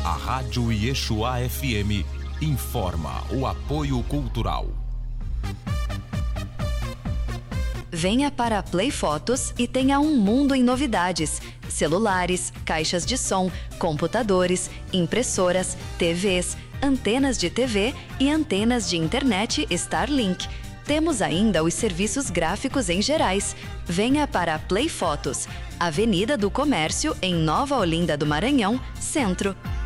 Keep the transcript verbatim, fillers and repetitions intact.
A Rádio Yeshua F M informa o apoio cultural. Venha para a Play Fotos e tenha um mundo em novidades. Celulares, caixas de som, computadores, impressoras, T Vs, antenas de T V e antenas de internet Starlink. Temos ainda os serviços gráficos em gerais. Venha para a Play Fotos, Avenida do Comércio, em Nova Olinda do Maranhão, Centro.